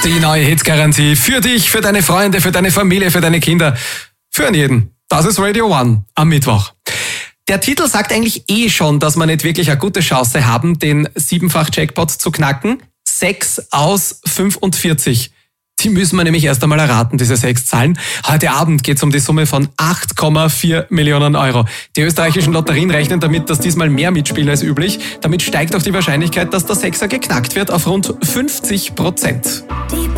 Die neue Hitgarantie für dich, für deine Freunde, für deine Familie, für deine Kinder, für jeden. Das ist Radio One am Mittwoch. Der Titel sagt eigentlich schon, dass wir nicht wirklich eine gute Chance haben, den 7-fach-Jackpot zu knacken. 6 aus 45. Die müssen wir nämlich erst einmal erraten, diese 6 Zahlen. Heute Abend geht es um die Summe von 8,4 Millionen Euro. Die österreichischen Lotterien rechnen damit, dass diesmal mehr mitspielen als üblich. Damit steigt auch die Wahrscheinlichkeit, dass der Sechser geknackt wird auf rund 50%.